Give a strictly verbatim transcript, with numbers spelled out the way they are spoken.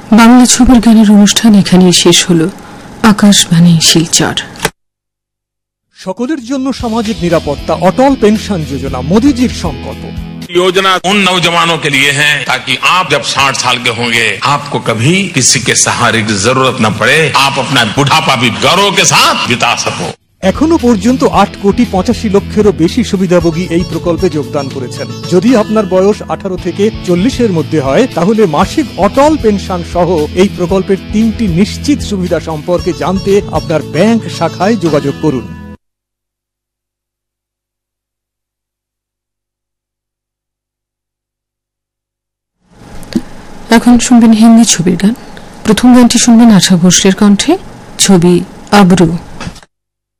বাংলা ছবির গানের অনুষ্ঠান এখানেই শেষ হলো। আকাশবাণী শিলচর। সকলের জন্য সামাজিক নিরাপত্তা, অটল পেনশন যোজনা मोदीजीর সংকল্প। योजना उन नौजवानों के लिए है ताकि आप जब साठ साल के होंगे आपको कभी किसी के सहारे की जरूरत न पड़े, आप अपना बुढ़ापा भी गौरव के साथ बिता सको। এখনো পর্যন্ত আট কোটি পঁচাশি লক্ষেরও বেশি সুবিধাভোগী এই প্রকল্পে যোগদান করেছেন। যদি আপনার বয়স আঠারো থেকে চল্লিশের মধ্যে হয় তাহলে মাসিক অটল পেনশন সহ এই প্রকল্পের তিনটি নিশ্চিত সুবিধা সম্পর্কে জানতে আপনার ব্যাংক শাখায় যোগাযোগ করুন। এখন শুনবেন হিন্দি ছবির গান। প্রথম গানটি শুনবেন আশা ভোসলের কণ্ঠে, ছবি আবরু।